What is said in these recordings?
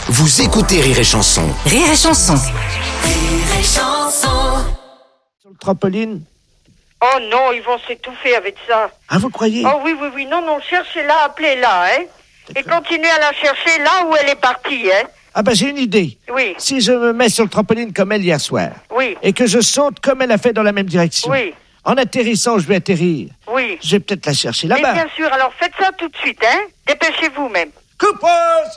Vous écoutez Rire et Chanson. Rire et Chanson. Rire et Chanson. Sur le trampoline. Oh non, ils vont s'étouffer avec ça. Ah, vous croyez? Oh oui, non, cherchez-la, appelez-la, hein. Et continuez à la chercher là où elle est partie, hein. Ah ben j'ai une idée. Oui, Si je me mets sur le trampoline comme elle hier soir, oui, et que je saute comme elle a fait dans la même direction, oui, en atterrissant, je vais atterrir. oui. Je vais peut-être la chercher Mais là-bas. bien sûr, alors faites ça tout de suite, hein. Dépêchez-vous même. Coupeuse!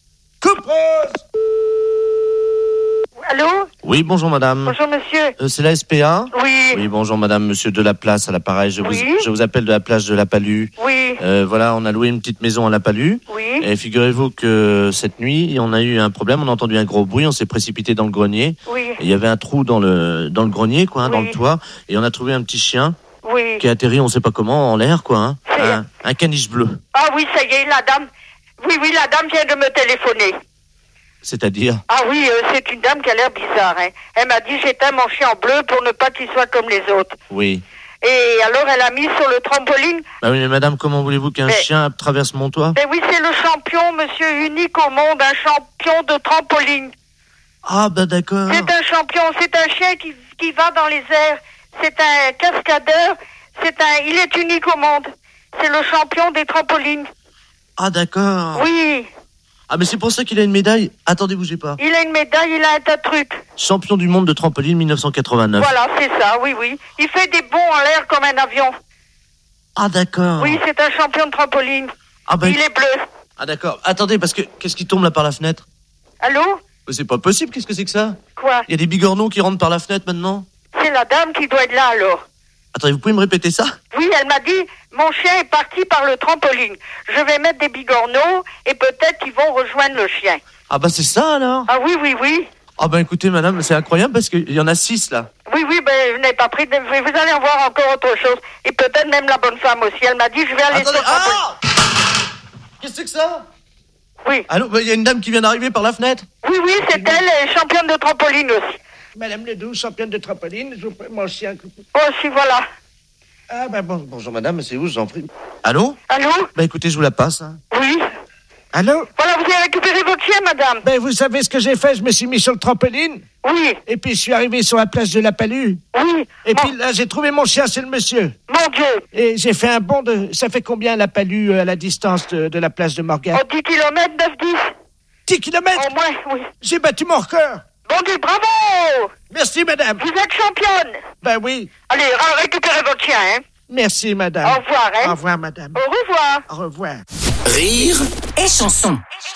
Allô? Oui, bonjour madame. Bonjour monsieur. C'est la SPA? Oui, Oui, bonjour madame, monsieur de la place à l'appareil. Je Oui. vous appelle de la plage de la Palue. oui, Voilà, on a loué une petite maison à la Palue. oui. Et figurez-vous que cette nuit, on a eu un problème, on a entendu un gros bruit, on s'est précipité dans le grenier. Oui, Et il y avait un trou dans le grenier, quoi, dans Oui. le toit. Et on a trouvé un petit chien oui. qui a atterri, on sait pas comment, en l'air, quoi. Hein. C'est- Un caniche bleu. Ah oui, ça y est, la dame. Oui, la dame vient de me téléphoner. C'est-à-dire? Ah oui, c'est une dame qui a l'air bizarre, hein. Elle m'a dit j'éteins mon chien en bleu pour ne pas qu'il soit comme les autres. Oui. Et alors elle a mis sur le trampoline. Bah oui, mais madame, comment voulez-vous qu'un Mais- chien traverse mon toit? Mais oui, c'est le champion, monsieur, unique au monde, un champion de trampoline. Ah, bah d'accord. C'est un champion, c'est un chien qui va dans les airs. C'est un cascadeur, il est unique au monde. C'est le champion des trampolines. Ah, d'accord. Oui, Ah, mais c'est pour ça qu'il a une médaille. Attendez, bougez pas. il a une médaille, il a un tas de trucs. Champion du monde de trampoline 1989. Voilà, c'est ça, oui. Il fait des bonds en l'air comme un avion. Ah, d'accord. Oui, c'est un champion de trampoline. Ah, bah, Il est bleu. ah, d'accord. Attendez, parce que qu'est-ce qui tombe là par la fenêtre? Allô? Mais c'est pas possible, qu'est-ce que c'est que ça? Quoi? Il y a des bigorneaux qui rentrent par la fenêtre maintenant? C'est la dame qui doit être là alors. Attendez, vous pouvez me répéter ça? Oui, elle m'a dit, mon chien est parti par le trampoline. Je vais mettre des bigorneaux et peut-être qu'ils vont rejoindre le chien. Ah, bah, c'est ça alors? Ah oui. Ah, bah, écoutez, madame, c'est incroyable parce qu'il y en a 6 là. Oui, ben, vous n'avez pas pris, vous allez en voir encore autre chose. Et peut-être même la bonne femme aussi. Elle m'a dit, je vais aller Attendez, sur le trampoline. ah! Qu'est-ce que c'est que ça? Oui, Allô, bah, il y a une dame qui vient d'arriver par la fenêtre. oui, c'est elle, elle est championne de trampoline aussi. Madame Ledoux, championne de trampoline, je vous prie, mon chien. Oh, si, voilà. Ah ben bon, Bonjour madame, c'est où, je vous en prie? Allô? Allô? Bah, écoutez, je vous la passe. Hein. Oui. allô? Voilà, vous avez récupéré votre chien, madame. Ben vous savez ce que j'ai fait? Je me suis mis sur le trampoline, Oui, et puis je suis arrivé sur la place de la Palue. oui. Et Mon- puis là, j'ai trouvé mon chien, c'est le monsieur. Mon Dieu. Et j'ai fait un bond de... Ça fait combien la Palue à la distance de la place de Morgan? En 10 km, 9-10. 10 kilomètres. Au moins, oui. J'ai battu mon record. Bon Dieu, bravo. Merci, madame. Vous êtes championne. Ben oui. Allez, récupérez votre chien, hein. Merci, madame. Au revoir, hein. Au revoir, madame. Au revoir. Au revoir. Rire Et Chanson.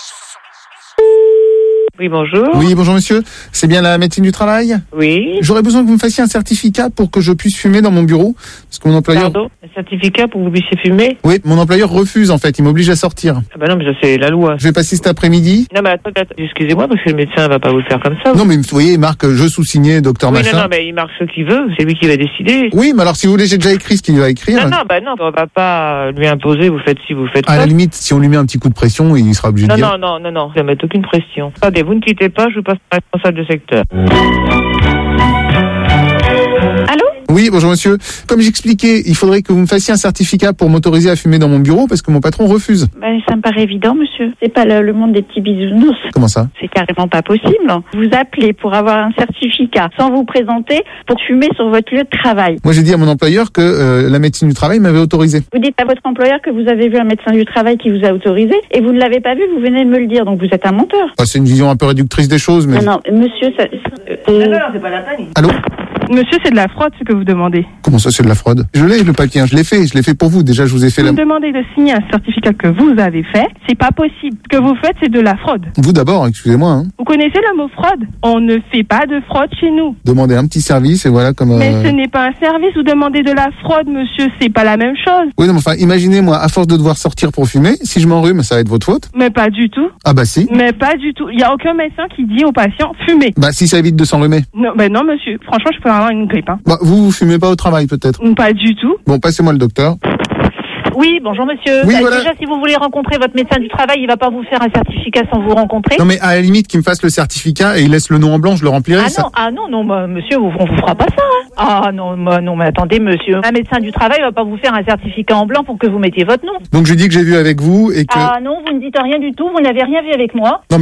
Oui, bonjour. Oui, bonjour monsieur. C'est bien la médecine du travail? Oui. J'aurais besoin que vous me fassiez un certificat pour que je puisse fumer dans mon bureau. Parce que mon employeur... Pardon. Un certificat pour que vous puissiez fumer? Oui, mon employeur refuse en fait, il m'oblige à sortir. Ah bah non, mais ça c'est la loi. Je vais passer cet après-midi. Non mais attends, excusez-moi parce que le médecin va pas vous faire comme ça. Non mais vous voyez, il marque je sous-signé docteur Oui, machin. non, mais il marque ce qu'il veut, c'est lui qui va décider. Oui, mais alors si vous voulez, j'ai déjà écrit ce qu'il va écrire. Non, on va pas lui imposer, vous faites ci, vous faites À ça. la limite, si on lui met un petit coup de pression, il sera obligé de dire. Non, vous ne mettez aucune pression. Attendez, vous ne quittez pas, je vous passe à la responsable de secteur. Oui, bonjour monsieur. Comme j'expliquais, il faudrait que vous me fassiez un certificat pour m'autoriser à fumer dans mon bureau parce que mon patron refuse. Ben, ça me paraît évident, monsieur. C'est pas le monde des petits bisounours. Comment ça? C'est carrément pas possible. Vous appelez pour avoir un certificat sans vous présenter pour fumer sur votre lieu de travail. Moi j'ai dit à mon employeur que la médecine du travail m'avait autorisé. Vous dites à votre employeur que vous avez vu un médecin du travail qui vous a autorisé et vous ne l'avez pas vu, vous venez de me le dire. Donc vous êtes un menteur. Enfin, c'est une vision un peu réductrice des choses, mais... Non, monsieur, ça... c'est pas la peine. Allô? Monsieur, c'est de la fraude ce que vous demandez. Comment ça, c'est de la fraude? Je l'ai, le papier, hein, je l'ai fait pour vous. Déjà, je vous ai fait Vous la... me demandez de signer un certificat que vous avez fait, c'est pas possible. Ce que vous faites, c'est de la fraude. Vous d'abord, excusez-moi, hein. Vous connaissez le mot fraude? On ne fait pas de fraude chez nous. Demandez un petit service et voilà comme... Mais ce n'est pas un service, vous demandez de la fraude, monsieur, c'est pas la même chose. Oui, non, mais enfin, imaginez, moi, à force de devoir sortir pour fumer, si je m'enrhume, ça va être votre faute. Mais pas du tout. Ah bah si. Mais pas du tout. Il n'y a aucun médecin qui dit aux patients fumez. Bah si ça évite de s'enrhumer. Non, ben non, monsieur. Franchement, je peux avoir une grippe. Hein. Bah vous fumez pas au travail peut-être. Pas du tout. Bon, passez-moi le docteur. Oui, bonjour monsieur. Oui, voilà. Déjà, si vous voulez rencontrer votre médecin du travail, il va pas vous faire un certificat sans vous rencontrer. Non mais à la limite qu'il me fasse le certificat et il laisse le nom en blanc, je le remplirai. Non, bah, monsieur, on vous fera pas ça. Hein. Ah non, mais attendez monsieur. Un médecin du travail va pas vous faire un certificat en blanc pour que vous mettiez votre nom. Donc je dis que j'ai vu avec vous et que... Ah non, vous ne dites rien du tout, vous n'avez rien vu avec moi. Non,